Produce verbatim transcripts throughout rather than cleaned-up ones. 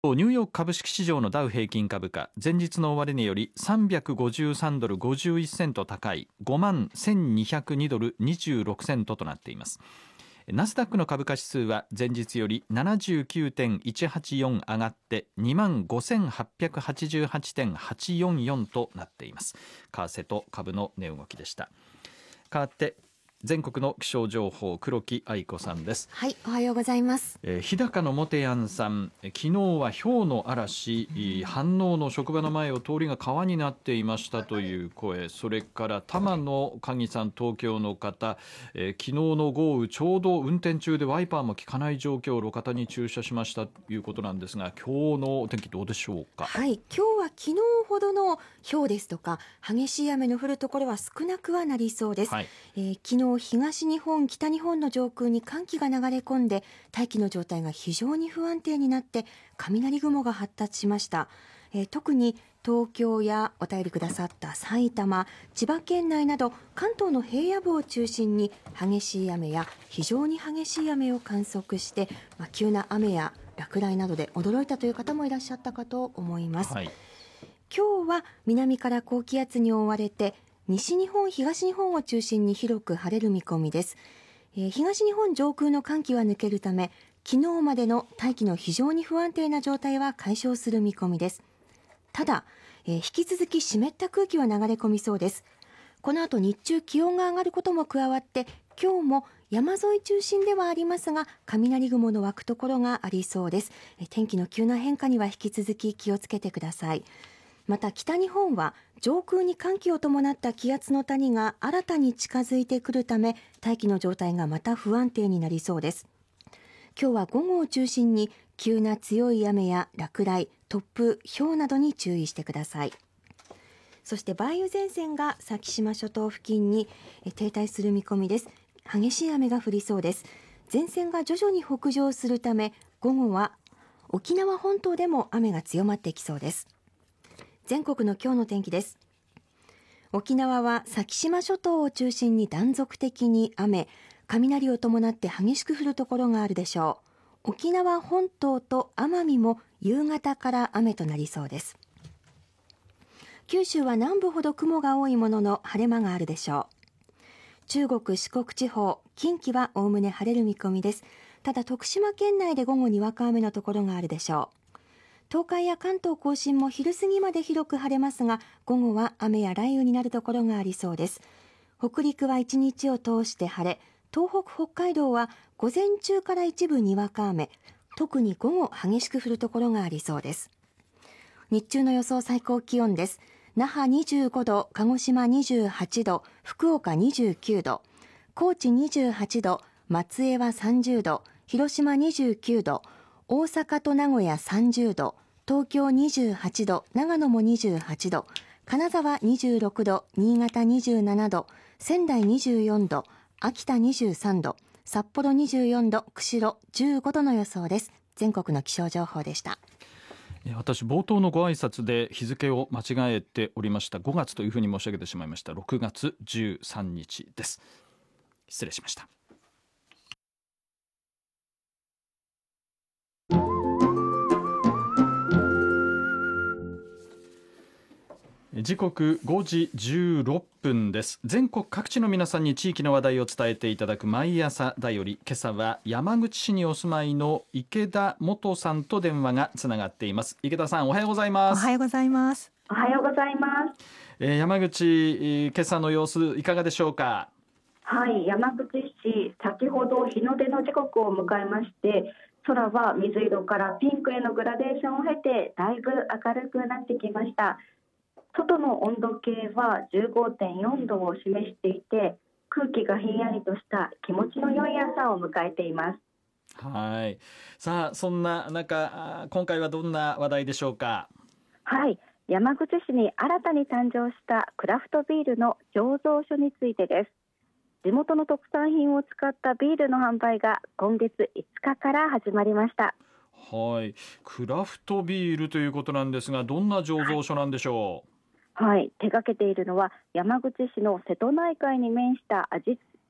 ニューヨーク株式市場のダウ平均株価、前日の終値よりさんびゃくごじゅうさんドルごじゅういっセント高い ごまんせんにひゃくにドルにじゅうろくセントとなっています。ナスダックの株価指数は前日より ななじゅうきゅうてんいちはちよん 上がって にまんごせんはっぴゃくはちじゅうはちてんはちよんよん となっています。為替と株の値動きでした。変わって全国の気象情報、黒木愛子さんです。 はい、おはようございます。 えー、日高のもてやんさん、昨日は氷の嵐、飯能の職場の前を通りが川になっていましたという声、それから玉野鍵さん、東京の方、えー、昨日の豪雨、ちょうど運転中でワイパーも効かない状況、路肩に駐車しましたということなんですが、今日のお天気どうでしょうか。 はい、今日は昨日ほどの氷ですとか激しい雨の降るところは少なくはなりそうです。はい、えー、昨日東日本北日本の上空に寒気が流れ込んで大気の状態が非常に不安定になって雷雲が発達しました。えー、特に東京やお便りくださった埼玉、千葉県内など関東の平野部を中心に激しい雨や非常に激しい雨を観測して、まあ、急な雨や落雷などで驚いたという方もいらっしゃったかと思います。はい、今日は南から高気圧に覆われて西日本、東日本を中心に広く晴れる見込みです。えー、東日本上空の寒気は抜けるため昨日までの大気の非常に不安定な状態は解消する見込みです。ただ、えー、引き続き湿った空気は流れ込みそうです。この後日中気温が上がることも加わって今日も山沿い中心ではありますが雷雲の湧くところがありそうです。えー、天気の急な変化には引き続き気をつけてください。また北日本は上空に寒気を伴った気圧の谷が新たに近づいてくるため大気の状態がまた不安定になりそうです。今日は午後を中心に急な強い雨や落雷、突風、雹などに注意してください。そして梅雨前線が先島諸島付近に停滞する見込みです。激しい雨が降りそうです。前線が徐々に北上するため午後は沖縄本島でも雨が強まってきそうです。全国の今日の天気です。沖縄は先島諸島を中心に断続的に雨、雷を伴って激しく降るところがあるでしょう。沖縄本島と奄美も夕方から雨となりそうです。九州は南部ほど雲が多いものの晴れ間があるでしょう。中国四国地方、近畿はおおむね晴れる見込みです。ただ徳島県内で午後にわか雨のところがあるでしょう。東海や関東甲信も昼過ぎまで広く晴れますが午後は雨や雷雨になるところがありそうです。北陸は一日を通して晴れ、東北北海道は午前中から一部にわか雨、特に午後激しく降るところがありそうです。日中の予想最高気温です。那覇にじゅうごど、鹿児島にじゅうはちど、福岡にじゅうきゅうど、高知にじゅうはちど、松江はさんじゅうど、広島にじゅうきゅうど、大阪と名古屋さんじゅうど、東京にじゅうはちど、長野もにじゅうはちど、金沢にじゅうろくど、新潟にじゅうななど、仙台にじゅうよんど、秋田にじゅうさんど、札幌にじゅうよんど、釧路じゅうごどの予想です。全国の気象情報でした。 私冒頭のご挨拶で日付を間違えておりました。ごがつというふうに申し上げてしまいました。ろくがつじゅうさんにちです。失礼しました。時刻ごじじゅうろっぷんです。全国各地の皆さんに地域の話題を伝えていただく毎朝だより、今朝は山口市にお住まいの池田元さんと電話がつながっています。池田さん、おはようございます。 おはようございます。 おはようございます。 えー、山口、今朝の様子いかがでしょうか。 はい、山口市、先ほど日の出の時刻を迎えまして、空は水色からピンクへのグラデーションを経てだいぶ明るくなってきました。外の温度計は じゅうごてんよんどを示していて、空気がひんやりとした気持ちの良い朝を迎えています。 はい。さあ、そんな中、今回はどんな話題でしょうか。 はい、山口市に新たに誕生したクラフトビールの醸造所についてです。地元の特産品を使ったビールの販売が今月いつかから始まりました。 はい、クラフトビールということなんですが、どんな醸造所なんでしょう。 はい、手掛けているのは山口市の瀬戸内海に面した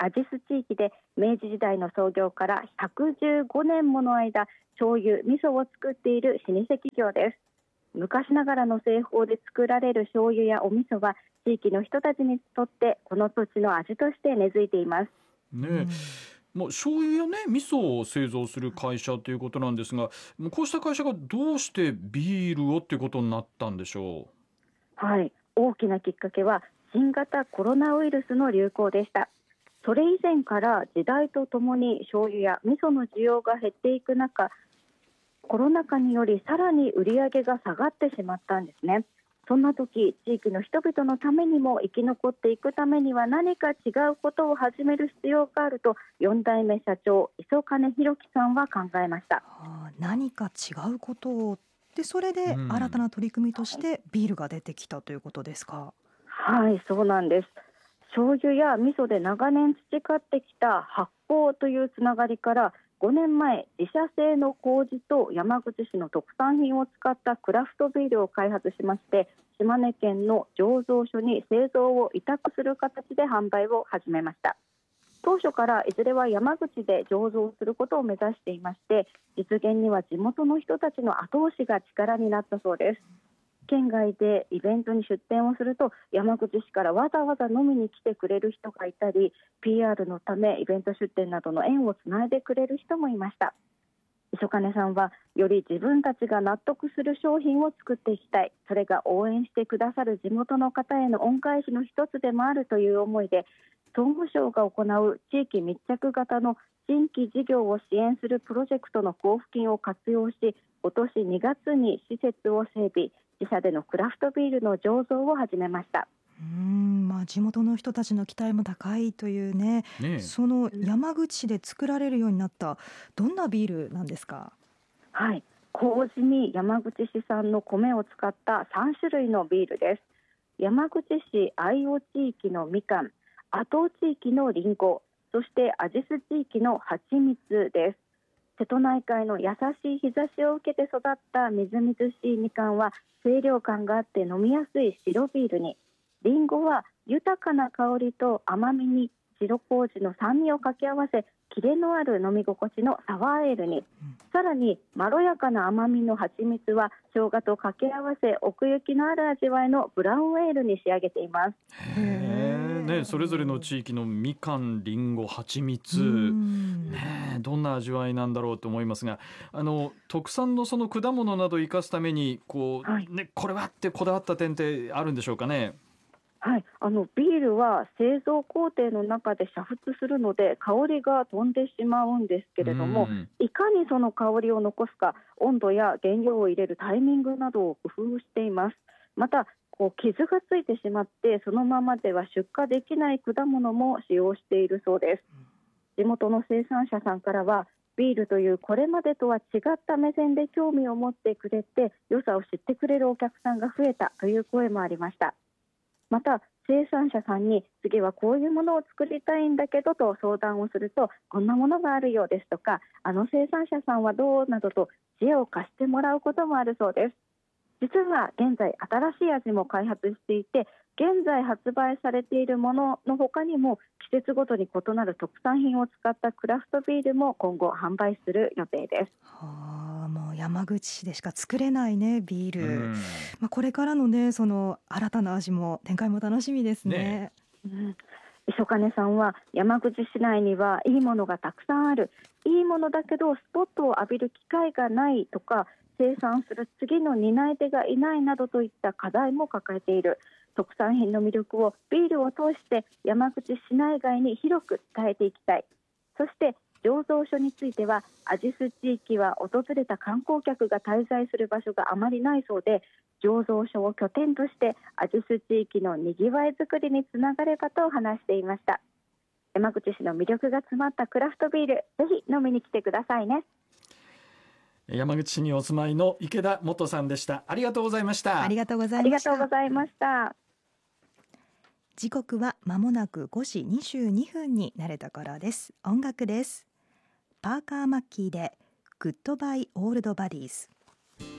アジス地域で明治時代の創業からひゃくじゅうごねんもの間、醤油、味噌を作っている老舗企業です。昔ながらの製法で作られる醤油やお味噌は地域の人たちにとってこの土地の味として根付いています。 ねえ、もう醤油やね味噌を製造する会社ということなんですが、もうこうした会社がどうしてビールをっていうことになったんでしょう。 はい、大きなきっかけは新型コロナウイルスの流行でした。それ以前から時代とともに醤油や味噌の需要が減っていく中、コロナ禍によりさらに売り上げが下がってしまったんですね。そんな時、地域の人々のためにも生き残っていくためには何か違うことを始める必要があると、よん代目社長磯金弘樹さんは考えました。はあ、何か違うことをで、それで新たな取り組みとしてビールが出てきたということですか。 はい、そうなんです。醤油や味噌で長年培ってきた発酵というつながりからごねんまえ、自社製の麹と山口市の特産品を使ったクラフトビールを開発しまして、島根県の醸造所に製造を委託する形で販売を始めました。当初からいずれは山口で醸造することを目指していまして、実現には地元の人たちの後押しが力になったそうです。県外でイベントに出店をすると、山口市からわざわざ飲みに来てくれる人がいたり、 ピーアール のためイベント出店などの縁をつないでくれる人もいました。磯金さんは、より自分たちが納得する商品を作っていきたい、それが応援してくださる地元の方への恩返しの一つでもあるという思いで、総務省が行う地域密着型の新規事業を支援するプロジェクトの交付金を活用し、今年にがつに施設を整備、自社でのクラフトビールの醸造を始めました。 うーん、まあ、地元の人たちの期待も高いというね。 ねえ、 その山口市で作られるようになったどんなビールなんですか。 はい、麹に山口市産の米を使ったさん種類のビールです。山口市愛尾地域のみかん、阿東地域のりんご、そしてアジス地域の蜂蜜です。瀬戸内海の優しい日差しを受けて育ったみずみずしいみかんは清涼感があって飲みやすい白ビールに、りんごは豊かな香りと甘みに白麹の酸味を掛け合わせ、キレのある飲み心地のサワーエールに、さらにまろやかな甘みの蜂蜜は生姜と掛け合わせ奥行きのある味わいのブラウンエールに仕上げています。 へえ、ね、それぞれの地域のみかん、りんご、蜂蜜、ね、どんな味わいなんだろうと思いますが、あの特産のその果物などを生かすためにこう、 はいね、これはってこだわった点ってあるんでしょうかね。 はい、あのビールは製造工程の中で煮沸するので香りが飛んでしまうんですけれども、いかにその香りを残すか、温度や原料を入れるタイミングなどを工夫しています。またこう傷がついてしまってそのままでは出荷できない果物も使用しているそうです。地元の生産者さんからは、ビールというこれまでとは違った目線で興味を持ってくれて良さを知ってくれるお客さんが増えたという声もありました。また生産者さんに次はこういうものを作りたいんだけどと相談をすると、こんなものがあるようですとか、あの生産者さんはどうなどと知恵を貸してもらうこともあるそうです。実は現在新しい味も開発していて、現在発売されているものの他にも季節ごとに異なる特産品を使ったクラフトビールも今後販売する予定です。 はあ、もう山口市でしか作れないねビール、まあ、これからのねその新たな味も展開も楽しみです ね, ね、 うん、磯金さんは山口市内にはいいものがたくさんある、いいものだけどスポットを浴びる機会がないとか、生産する次の担い手がいないなどといった課題も抱えている。特産品の魅力をビールを通して山口市内外に広く伝えていきたい。そして醸造所については、アジス地域は訪れた観光客が滞在する場所があまりないそうで、醸造所を拠点としてアジス地域のにぎわいづくりにつながればと話していました。山口市の魅力が詰まったクラフトビール、ぜひ飲みに来てくださいね。 山口市にお住まいの池田元さんでした。ありがとうございました。 ありがとうござありがいました。 とうございました。 時刻は間もなくごじにじゅうにふんになるところです。音楽です。パーカーマッキーでグッドバイオールドバディーズ。